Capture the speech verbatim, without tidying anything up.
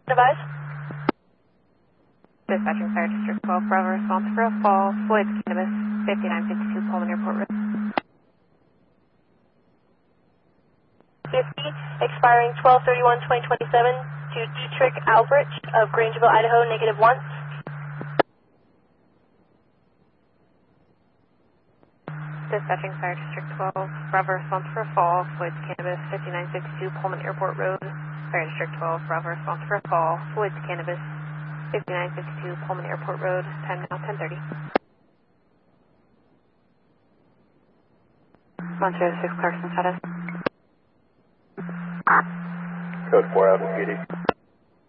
Advise? Dispatching Fire District twelve, Bravo, response for a fall, Floyd's Cannabis, fifty-nine fifty-two Pullman Airport Road. fifty, expiring twelve thirty-one twenty twenty-seven to Dietrich Albrecht of Grangeville, Idaho, negative one. Dispatching Fire District twelve, Bravo, response for a fall, Floyd's Cannabis, fifty-nine fifty-two Pullman Airport Road. Fire District twelve, Bravo, response for a fall, Floyd's Cannabis, fifty-nine fifty-two Pullman Airport Road, time now ten thirty. one zero six Clarkson status. Code four, Alpha P D.